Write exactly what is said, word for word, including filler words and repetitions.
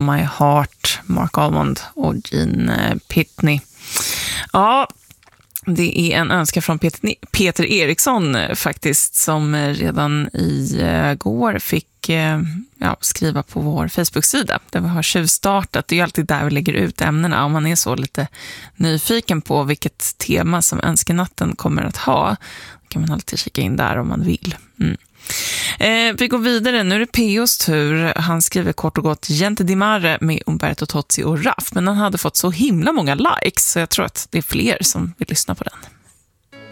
My Heart, Mark Almond och Gene Pitney. Ja, det är en önskan från Peter, Peter Eriksson faktiskt, som redan i går fick ja, skriva på vår Facebook-sida där vi har tjuvstartat. Det är ju alltid där vi lägger ut ämnena om man är så lite nyfiken på vilket tema som önskenatten kommer att ha. Då kan man alltid kika in där om man vill. Mm. Eh, vi går vidare, nu är det P O:s tur. Han skriver kort och gott Gente di Mare med Umberto Tozzi och Raff, men han hade fått så himla många likes så jag tror att det är fler som vill lyssna på den.